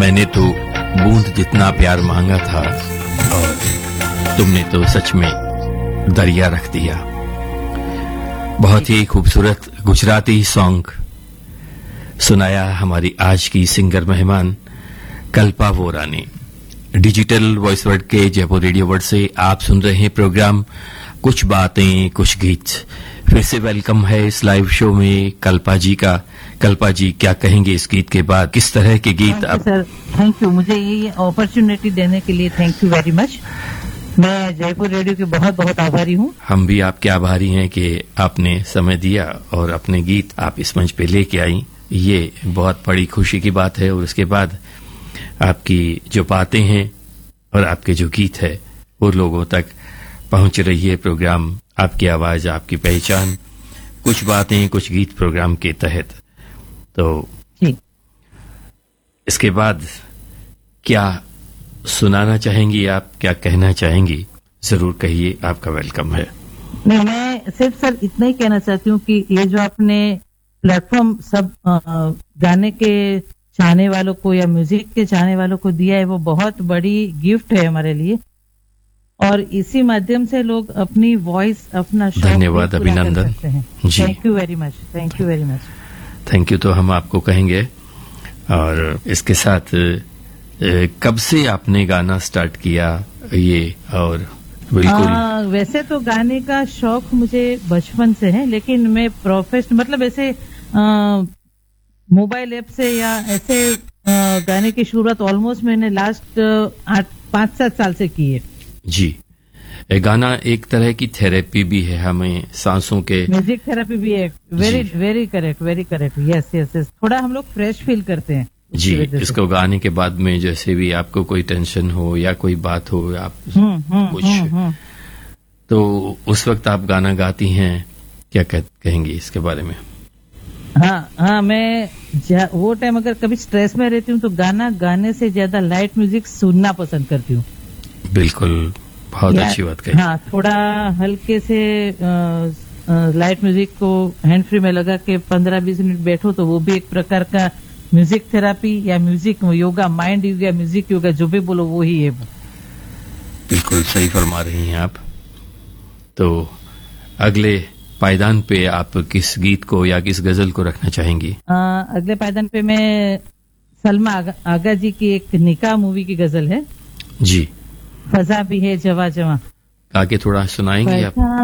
मैंने तो बूंद जितना प्यार मांगा था और तुमने तो सच में दरिया रख दिया। बहुत ही खूबसूरत गुजराती सॉन्ग सुनाया हमारी आज की सिंगर मेहमान कल्पा वोरा ने। डिजिटल वॉइस वर्ड के जयपुर रेडियो वर्ड से आप सुन रहे हैं प्रोग्राम कुछ बातें कुछ गीत। फिर से वेलकम है इस लाइव शो में कल्पा जी का। कल्पा जी, क्या कहेंगे इस गीत के बाद? किस तरह के गीत आप? सर थैंक यू, मुझे ये अपॉर्चुनिटी देने के लिए थैंक यू वेरी मच। मैं जयपुर रेडियो की बहुत बहुत आभारी हूँ। हम भी आपके आभारी हैं कि आपने समय दिया और अपने गीत आप इस मंच पे लेके आई। ये बहुत बड़ी खुशी की बात है। और उसके बाद आपकी जो बातें हैं और आपके जो गीत है वो लोगों तक पहुंच रही है। प्रोग्राम आपकी आवाज आपकी पहचान, कुछ बातें कुछ गीत प्रोग्राम के तहत। तो इसके बाद क्या सुनाना चाहेंगी आप, क्या कहना चाहेंगी? जरूर कहिए, आपका वेलकम है। नहीं, मैं सिर्फ सर इतना ही कहना चाहती हूँ कि ये जो आपने प्लेटफॉर्म सब गाने के चाहने वालों को या म्यूजिक के चाहने वालों को दिया है, वो बहुत बड़ी गिफ्ट है हमारे लिए। और इसी माध्यम से लोग अपनी वॉइस, अपना शौक धन्यवाद, अभिनंदन जी। Thank you very much, thank you very much. Thank you तो हम आपको कहेंगे। और इसके साथ कब से आपने गाना स्टार्ट किया ये? और बिल्कुल वैसे तो गाने का शौक मुझे बचपन से है, लेकिन मैं मतलब ऐसे मोबाइल ऐप से या ऐसे गाने की शुरुआत ऑलमोस्ट मैंने लास्ट 5-7 साल से की है जी। गाना एक तरह की थेरेपी भी है, हमें सांसों के म्यूजिक थेरेपी भी है। Very correct. यस। थोड़ा हम लोग फ्रेश फील करते हैं जी। इसको गाने के बाद में जैसे भी आपको कोई टेंशन हो या कोई बात हो, आप कुछ तो उस वक्त आप गाना गाती हैं। क्या कहेंगी इसके बारे में? हाँ, मैं वो टाइम अगर कभी स्ट्रेस में रहती हूँ तो गाना गाने से ज्यादा लाइट म्यूजिक सुनना पसंद करती हूँ। बिल्कुल, बहुत अच्छी बात कही। हाँ, थोड़ा हल्के से लाइट म्यूजिक को हैंड फ्री में लगा के 15-20 मिनट बैठो तो वो भी एक प्रकार का म्यूजिक थेरापी या music yoga, mind yoga, music yoga, जो भी बोलो वो ही है। बिल्कुल सही फरमा रही हैं आप। तो अगले पायदान पे आप किस गीत को या किस गजल को रखना चाहेंगी? अगले पायदान पे मैं सलमा आगा जी की एक निकाह मूवी की गजल है जी। फजा भी है जवा जवा, आगे थोड़ा सुनाएंगे आप?